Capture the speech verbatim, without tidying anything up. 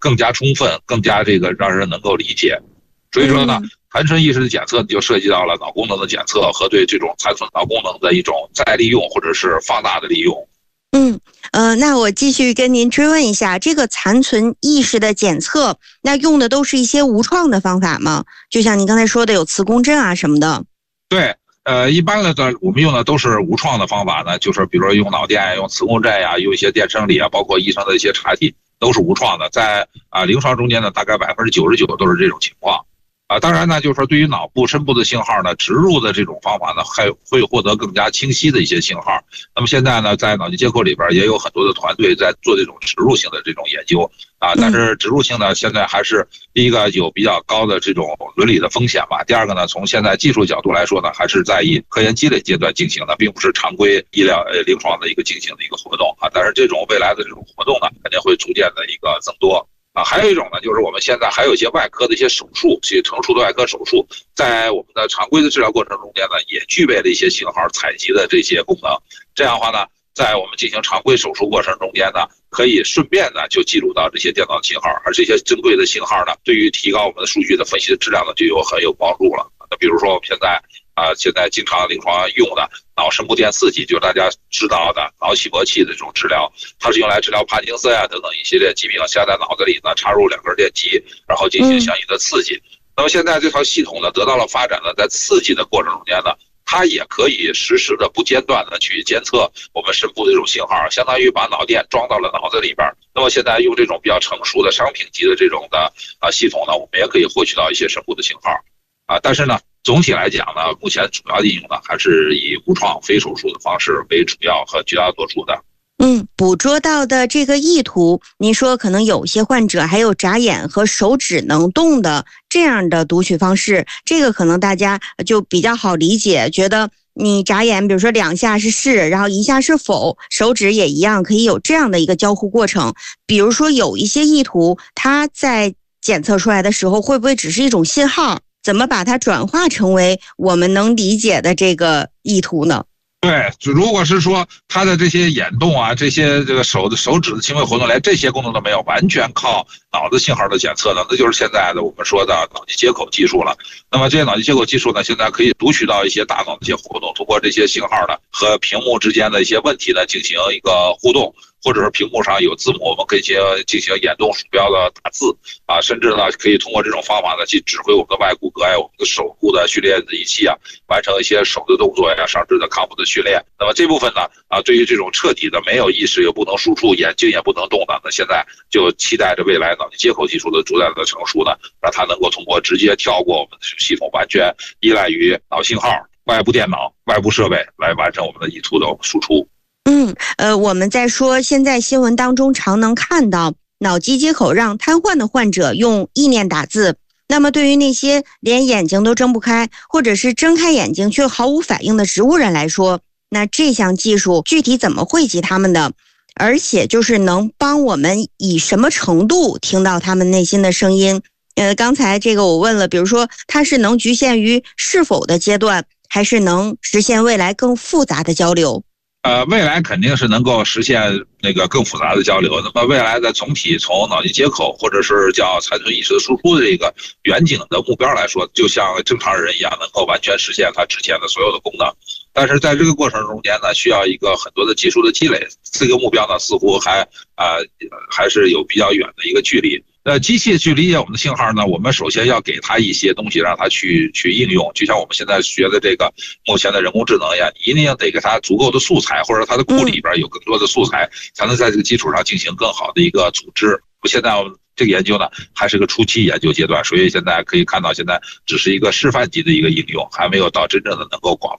更加充分，更加这个让人能够理解。所以说呢，残存意识的检测就涉及到了脑功能的检测和对这种残存脑功能的一种再利用或者是放大的利用。 嗯，呃，那我继续跟您追问一下，这个残存意识的检测，那用的都是一些无创的方法吗？就像您刚才说的，有磁共振啊什么的。 对，呃，一般的我们用的都是无创的方法呢，就是比如说用脑电、用磁共振呀、用一些电生理啊，包括医生的一些查体，都是无创的。在啊、呃、临床中间呢，大概百分之九十九都是这种情况。啊，当然呢，就是说对于脑部深部的信号呢，植入的这种方法呢，还会获得更加清晰的一些信号。那么现在呢，在脑机接口里边也有很多的团队在做这种植入性的这种研究啊。但是植入性呢，现在还是第一个有比较高的这种伦理的风险吧。第二个呢，从现在技术角度来说呢，还是在以科研积累阶段进行的，并不是常规医疗呃临床的一个进行的一个活动啊。但是这种未来的这种活动呢，肯定会逐渐的一个增多。啊，还有一种呢，就是我们现在还有一些外科的一些手术，这些成熟的外科手术，在我们的常规的治疗过程中间呢，也具备了一些信号采集的这些功能。这样的话呢，在我们进行常规手术过程中间呢，可以顺便呢就记录到这些电脑信号，而这些珍贵的信号呢，对于提高我们的数据的分析的质量呢，就有很有帮助了。那比如说我们现在啊、呃，现在经常临床用的脑深部电刺激，就是大家知道的脑起搏器的这种治疗，它是用来治疗帕金森啊等等一系列疾病，现在在脑子里呢插入两根电极，然后进行相应的刺激。那么现在这套系统呢得到了发展呢，在刺激的过程中间呢，它也可以实时的不间断的去监测我们深部的这种信号，相当于把脑电装到了脑子里边。那么现在用这种比较成熟的商品级的这种的啊系统呢，我们也可以获取到一些深部的信号啊。但是呢，总体来讲呢，目前主要应用呢还是以无创非手术的方式为主要和绝大多数的。 嗯，捕捉到的这个意图，您说可能有些患者还有眨眼和手指能动的这样的读取方式，这个可能大家就比较好理解，觉得你眨眼，比如说两下是是，然后一下是否，手指也一样，可以有这样的一个交互过程。比如说有一些意图，它在检测出来的时候，会不会只是一种信号？怎么把它转化成为我们能理解的这个意图呢？ 对，如果是说它的这些眼动啊，这些这个手的手指的轻微活动，连这些功能都没有，完全靠脑子信号的检测呢，那就是现在的我们说的脑机接口技术了。那么这些脑机接口技术呢，现在可以读取到一些大脑的一些活动，通过这些信号呢和屏幕之间的一些问题呢进行一个互动。或者是屏幕上有字母，我们可以进行进行眼动鼠标的打字啊，甚至呢可以通过这种方法呢去指挥我们的外骨骼呀、我们的手部的训练的仪器啊，完成一些手的动作呀、上肢的康复的训练。那么这部分呢啊，对于这种彻底的没有意识又不能输出、眼睛也不能动的，那现在就期待着未来脑机接口技术的逐渐的成熟呢，让它能够通过直接跳过我们的系统，完全依赖于脑信号、外部电脑、外部设备来完成我们的意图的输出。 嗯，呃，我们在说现在新闻当中常能看到脑机接口让瘫痪的患者用意念打字。那么对于那些连眼睛都睁不开，或者是睁开眼睛却毫无反应的植物人来说，那这项技术具体怎么惠及他们的？而且就是能帮我们以什么程度听到他们内心的声音？呃，刚才这个我问了，比如说它是能局限于是否的阶段，还是能实现未来更复杂的交流？ 呃，未来肯定是能够实现那个更复杂的交流。那么未来的总体从脑机接口或者是叫残存意识的输出的这个远景的目标来说，就像正常人一样，能够完全实现它之前的所有的功能。但是在这个过程中间呢，需要一个很多的技术的积累，这个目标呢似乎还呃还是有比较远的一个距离。呃，机器去理解我们的信号呢，我们首先要给它一些东西，让它去去应用。就像我们现在学的这个目前的人工智能一样，一定要得给它足够的素材，或者它的库里边有更多的素材，才能在这个基础上进行更好的一个组织。现在我们这个研究呢，还是个初期研究阶段，所以现在可以看到，现在只是一个示范级的一个应用，还没有到真正的能够广